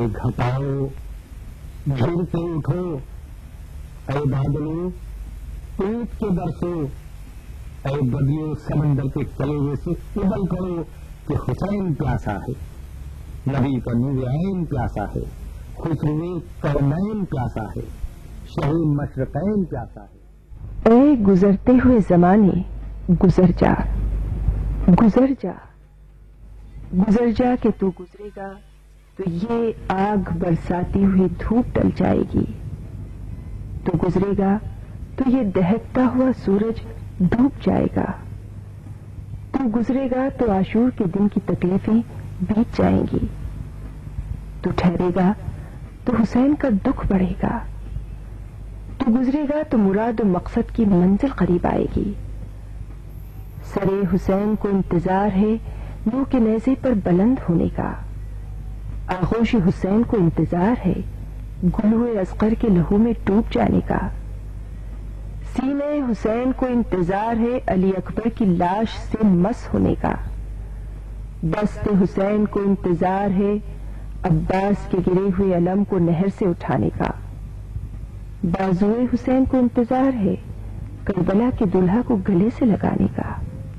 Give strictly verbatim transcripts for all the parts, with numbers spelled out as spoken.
घटाओ घिर के उठो, ऐ बादलों टूट के बरसो, ऐ बदियों समंदर के कलेजे से उबल पड़ो कि हुसैन प्यासा है, नबी का नूर ऐन प्यासा है, खुसरुए करनैन प्यासा है, शहीद मशरकैन प्यासा है। ऐ गुजरते हुए जमाने गुजर जा, गुजर जा, गुजर जा कि तू गुजरेगा तो ये आग बरसाती हुई धूप टल जाएगी, तू गुजरेगा तो ये दहकता हुआ सूरज डूब जाएगा, तू गुजरेगा तो आशूर के दिन की तकलीफें बीत जाएंगी, तू ठहरेगा तो हुसैन का दुख बढ़ेगा, तू गुजरेगा तो मुराद और मकसद की मंजिल करीब आएगी। सरे हुसैन को इंतजार है नूह के नेज़े पर बुलंद होने का, आगोश हुसैन को इंतजार है गुलूए असगर के लहू में डूब जाने का, सीने हुसैन को इंतजार है अली अकबर की लाश से मस होने का, दस्ते हुसैन को इंतजार है अब्बास के गिरे हुए अलम को नहर से उठाने का, बाजुए हुसैन को इंतजार है करबला के दुल्हा को गले से लगाने का।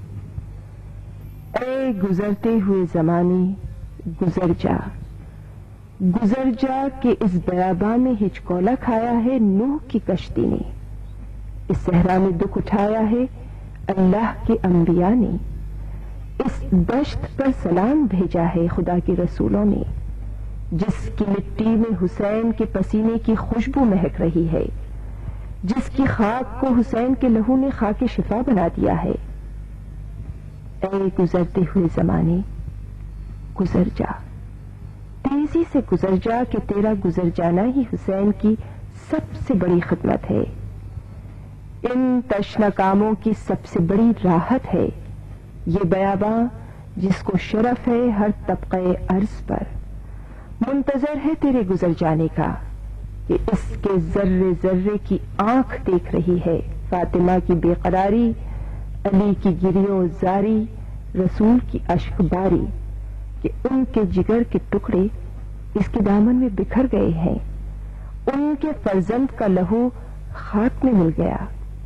ऐ गुजरते हुए जमाने गुजर जा, गुजर जा कि इस बयाबा में हिचकोला खाया है नूह की कश्ती ने, इस सहरा में दुख उठाया है अल्लाह के अंबिया ने, इस दश्त पर सलाम भेजा है खुदा के रसूलों ने, जिसकी मिट्टी में हुसैन के पसीने की खुशबू महक रही है, जिसकी खाक को हुसैन के लहू ने खाके शिफा बना दिया है। ऐ गुजरते हुए जमाने गुजर जा, तेजी से गुजर जा कि तेरा गुजर जाना ही हुसैन की सबसे बड़ी खिदमत है, इन तशना कामों की सबसे बड़ी राहत है। ये बयाबा जिसको शरफ है हर तबक़े अर्ज पर, मुंतजर है तेरे गुजर जाने का कि इसके जर्रे जर्रे की आंख देख रही है फातिमा की बेकरारी, अली की गिरियो जारी, रसूल की अश्कबारी, कि उनके जिगर के टुकड़े इसके दामन में बिखर गए हैं, उनके फर्जंद का लहू खाक में मिल गया।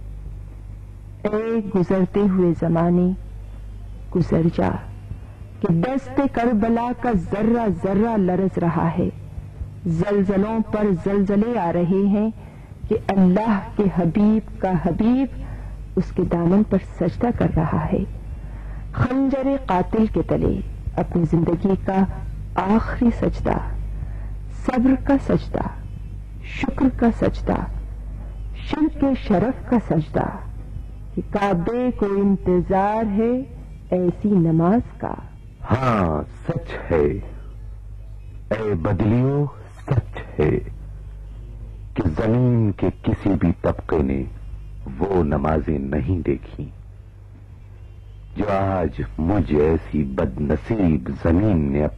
ऐ गुजरते हुए जमाने गुजर जा कि दस्ते करबला का जर्रा जर्रा लरज रहा है, जलजलों पर जलजले आ रहे हैं कि अल्लाह के हबीब का हबीब उसके दामन पर सजदा कर रहा है। खंजरे कातिल के तले अपनी जिंदगी का आखिरी सजदा, सब्र का सजदा, शुक्र का सजदा, शिर्क शरफ का सजदा, कि काबे को इंतजार है ऐसी नमाज का। हाँ सच है ऐ बदलियो, सच है कि जमीन के किसी भी तबके ने वो नमाजें नहीं देखी जो आज मुझ ऐसी बदनसीब जमीन ने